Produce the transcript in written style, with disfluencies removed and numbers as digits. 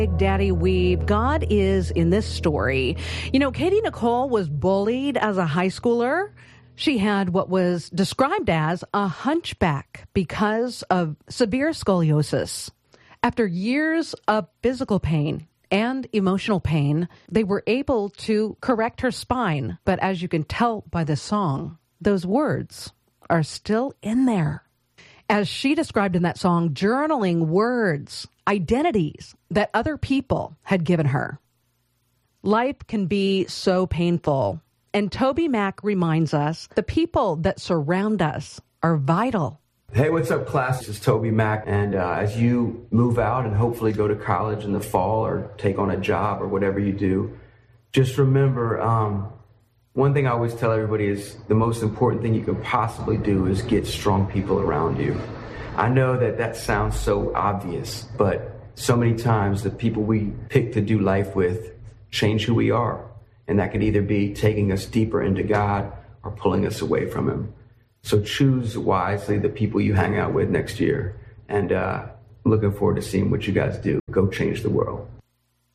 Big Daddy Weeb, God is in this story. You know, Katie Nicole was bullied as a high schooler. She had what was described as a hunchback because of severe scoliosis. After years of physical pain and emotional pain, they were able to correct her spine. But as you can tell by the song, those words are still in there. As she described in that song, journaling words, identities that other people had given her. Life can be so painful. And Toby Mac reminds us the people that surround us are vital. Hey, what's up, class? This is Toby Mac. And as you move out and hopefully go to college in the fall or take on a job or whatever you do, just remember, one thing I always tell everybody is the most important thing you can possibly do is get strong people around you. I know that sounds so obvious, but so many times the people we pick to do life with change who we are. And that could either be taking us deeper into God or pulling us away from Him. So choose wisely the people you hang out with next year. And looking forward to seeing what you guys do. Go change the world.